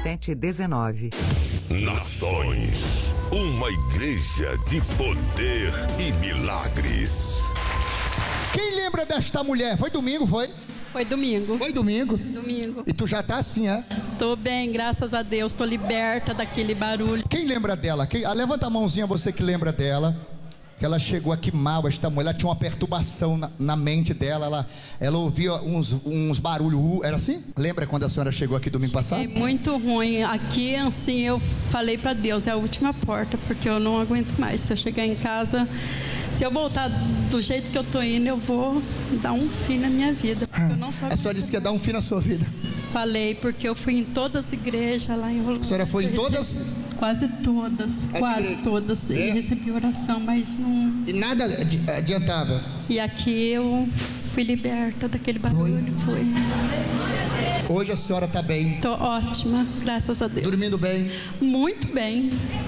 3719. Nações, uma igreja de poder e milagres. Quem lembra desta mulher? Foi domingo, foi? Foi domingo. Foi domingo? Domingo. E tu já tá assim, é? Tô bem, graças a Deus, tô liberta daquele barulho. Quem lembra dela? Levanta a mãozinha, você que lembra dela. Que ela chegou aqui mal, esta mulher, ela tinha uma perturbação na mente dela, ela ouvia uns barulhos, era assim? Lembra quando a senhora chegou aqui domingo passado? É muito ruim, aqui assim eu falei pra Deus, é a última porta, porque eu não aguento mais. Se eu chegar em casa, se eu voltar do jeito que eu tô indo, eu vou dar um fim na minha vida, porque eu não tô. A senhora disse que ia dar um fim na sua vida. Falei, porque eu fui em todas as igrejas lá em Rolândia. A senhora foi em todas? Quase todas, quase todas. E recebi oração, mas não... E nada adiantava? E aqui eu fui liberta daquele barulho, foi. Hoje a senhora está bem? Tô ótima, graças a Deus. Dormindo bem? Muito bem.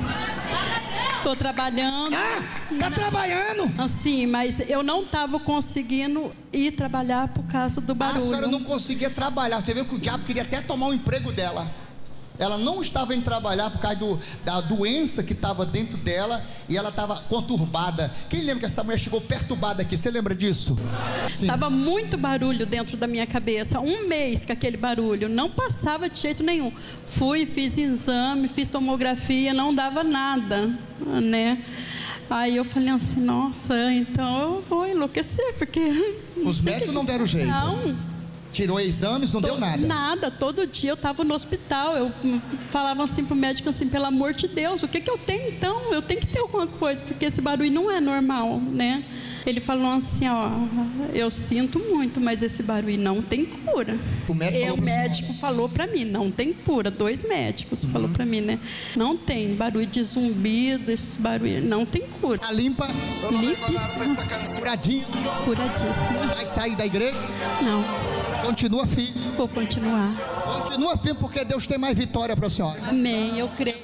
Tô trabalhando. Tá trabalhando? Assim, mas eu não tava conseguindo ir trabalhar por causa do barulho. A senhora não conseguia trabalhar. Você viu que o diabo queria até tomar o emprego dela. Ela não estava indo trabalhar por causa da doença que estava dentro dela. E ela estava conturbada. Quem lembra que essa mulher chegou perturbada aqui? Você lembra disso? Sim. Tava muito barulho dentro da minha cabeça. Um mês com aquele barulho. Não passava de jeito nenhum. Fui, fiz exame, fiz tomografia. Não dava nada, né? Aí eu falei assim, nossa, então eu vou enlouquecer, porque... Os médicos não deram jeito? Não. Tirou exames, não deu nada? Nada, todo dia eu estava no hospital. Eu falava assim pro médico assim, pelo amor de Deus, o que eu tenho então? Eu tenho que ter alguma coisa, porque esse barulho não é normal, né? Ele falou assim, ó, eu sinto muito, mas esse barulho não tem cura. O médico falou pra mim, não tem cura. 2 médicos falou pra mim, né? Não tem barulho de zumbido, esse barulho, não tem cura. Tá limpa? Limpíssima. Curadinho? Curadíssima. Vai sair da igreja? Não. Continua firme. Vou continuar. Continua firme, porque Deus tem mais vitória para a senhora. Amém, eu creio.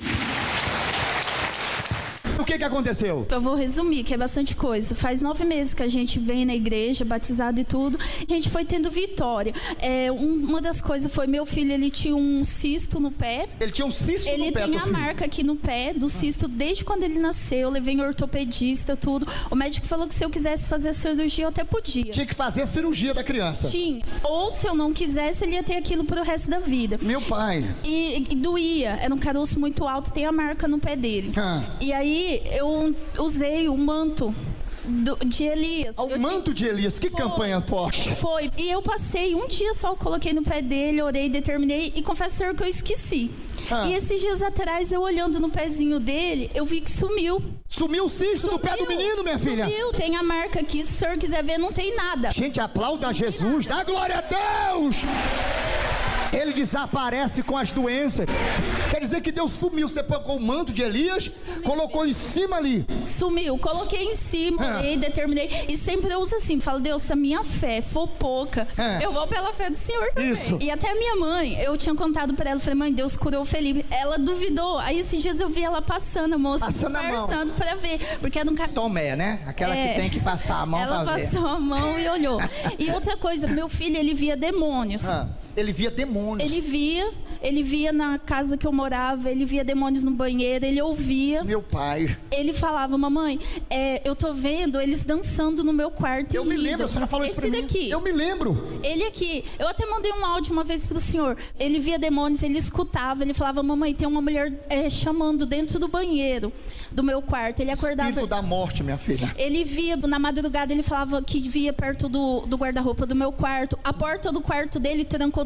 O que aconteceu? Eu vou resumir, que é bastante coisa. Faz 9 meses que a gente vem na igreja, batizado e tudo. A gente foi tendo vitória. Uma das coisas foi, meu filho, ele tinha um cisto no pé. Ele tinha um cisto no pé? Ele tem a marca aqui no pé do cisto desde quando ele nasceu. Eu levei em ortopedista, tudo. O médico falou que se eu quisesse fazer a cirurgia, eu até podia. Tinha que fazer a cirurgia da criança? Tinha. Ou se eu não quisesse, ele ia ter aquilo pro resto da vida. Meu pai. E doía. Era um caroço muito alto, tem a marca no pé dele. E aí eu usei o manto de Elias. O manto de Elias, que campanha forte. Foi, e eu passei um dia só, coloquei no pé dele, orei, determinei, e confesso, Senhor, que eu esqueci. E esses dias atrás, eu olhando no pezinho dele, eu vi que sumiu. Sumiu o cisto do pé do menino, minha filha? Sumiu, tem a marca aqui, se o senhor quiser ver, não tem nada. Gente, aplauda a Jesus, dá glória a Deus! Ele desaparece com as doenças. Quer dizer que Deus sumiu. Você pegou o manto de Elias, colocou em cima ali. Sumiu, coloquei em cima, orei, determinei. E sempre eu uso assim, falo, Deus, se a minha fé for pouca, eu vou pela fé do Senhor também. Isso. E até a minha mãe, eu tinha contado pra ela, falei, mãe, Deus curou o Felipe. Ela duvidou. Aí esses dias eu vi ela passando, a moça disfarçando pra ver. Porque era um cara... Tomé, né? Aquela que tem que passar a mão pra ver. Ela passou a mão e olhou. E outra coisa, meu filho, ele via demônios. Ele via demônios. Ele via na casa que eu morava, ele via demônios no banheiro, ele ouvia. Meu pai. Ele falava, mamãe, eu tô vendo eles dançando no meu quarto. Eu me lembro, a senhora falou isso pra mim. Daqui. Eu me lembro. Ele aqui. Eu até mandei um áudio uma vez pro senhor. Ele via demônios, ele escutava, ele falava, mamãe, tem uma mulher chamando dentro do banheiro do meu quarto. Ele acordava. Espírito da morte, minha filha. Ele via, na madrugada, ele falava que via perto do guarda-roupa do meu quarto. A porta do quarto dele trancou